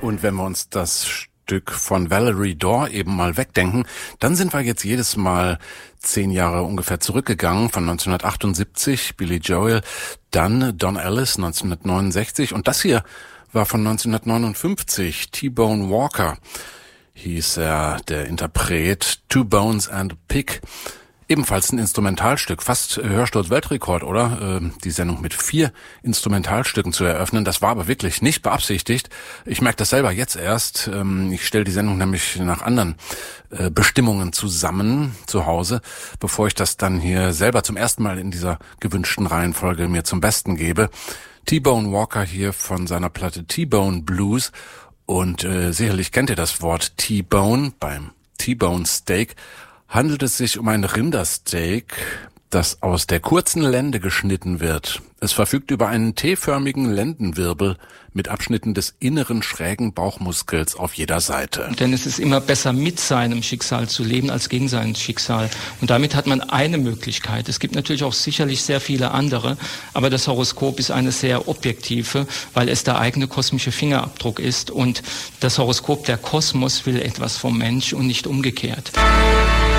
Und wenn wir uns das Stück von Valerie Dorr eben mal wegdenken, dann sind wir jetzt jedes Mal 10 Jahre ungefähr zurückgegangen, von 1978, Billy Joel, dann Don Ellis 1969 und das hier war von 1959, T-Bone Walker hieß er, der Interpret, Two Bones and a Pig. Ebenfalls ein Instrumentalstück, fast Hörsturz-Weltrekord, oder? Die Sendung mit 4 Instrumentalstücken zu eröffnen. Das war aber wirklich nicht beabsichtigt. Ich merke das selber jetzt erst. Ich stelle die Sendung nämlich nach anderen Bestimmungen zusammen zu Hause, bevor ich das dann hier selber zum ersten Mal in dieser gewünschten Reihenfolge mir zum Besten gebe. T-Bone Walker hier von seiner Platte T-Bone Blues. Und sicherlich kennt ihr das Wort T-Bone beim T-Bone Steak. Handelt es sich um ein Rindersteak, das aus der kurzen Lende geschnitten wird. Es verfügt über einen T-förmigen Lendenwirbel mit Abschnitten des inneren schrägen Bauchmuskels auf jeder Seite. Denn es ist immer besser, mit seinem Schicksal zu leben, als gegen sein Schicksal. Und damit hat man eine Möglichkeit. Es gibt natürlich auch sicherlich sehr viele andere, aber das Horoskop ist eine sehr objektive, weil es der eigene kosmische Fingerabdruck ist. Und das Horoskop, der Kosmos, will etwas vom Mensch und nicht umgekehrt.